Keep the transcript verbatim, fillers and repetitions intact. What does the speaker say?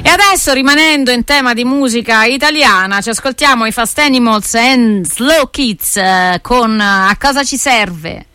E adesso, rimanendo in tema di musica italiana, ci ascoltiamo i Fast Animals and Slow Kids eh, con A cosa ci serve?